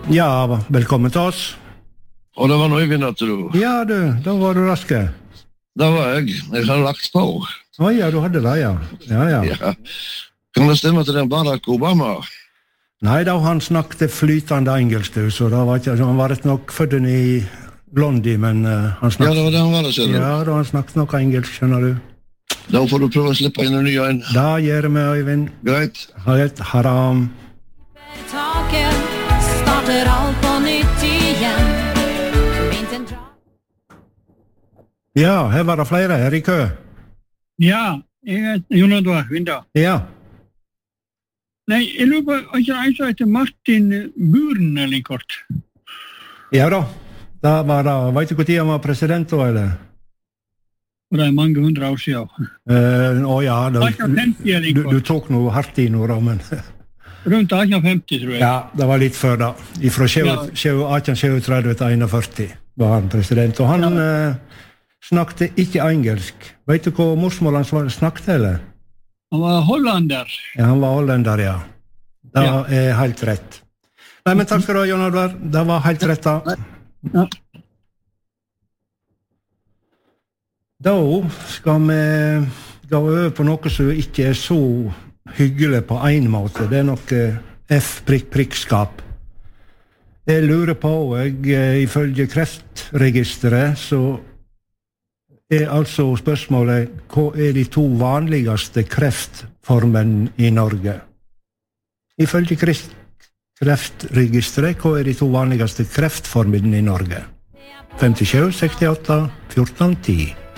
Ja, velkommen til oss. Og det var noe Øyvind at du... Ja, da var du raske. Det var jeg. Jeg har lagt på. Ja, du hadde det, ja. Ja. Ja. Kan det stemme til den Barack Obama? Nei, da han snakket flytende engelsk, så da var ikke, han var nok født i Blondie, men han snakket... Ja, det var det han var det, ser du. Ja, da han snakket noe engelsk, skjønner du. Da får du prøve å slippe inn en ny en. Da gjør vi, Øyvind. Greit. Haram. Taken starter alt på nytt igjen. Ja, her var det flere her i kø. Ja, jeg heter Jon Edvard Vinda. Ja. Nei, jeg lurer på, har ikke en som heter Martin Buren eller kort? Ja da. Da var det, vet du hvor tid han var president da, eller? Og det er mange 100 år siden. Ja, du tok noe hardt i noe da, men... Rundt 1850, tror jeg. Ja, det var litt før da. Fra 1837 til 41 var han president, og han snakket ikke engelsk. Vet du hva morsmål han snakket, eller? Han var hollander. Ja, han var hollander, ja. Det er helt rett. Nei, men takk skal du ha, Jon Edvard. Det var helt rett da. Ja. Da skal vi gå over på noe som ikke er så hyggelig på en måte. Det er noe F-prikk-prikk-skap. Jeg lurer på, ifølge Kreftregisteret, så er altså spørsmålet, hva er de 2 vanligste kreftformene i Norge? Ifølge Kreftregisteret, hva er de 2 vanligste kreftformene i Norge? 57, 68, 14, 10.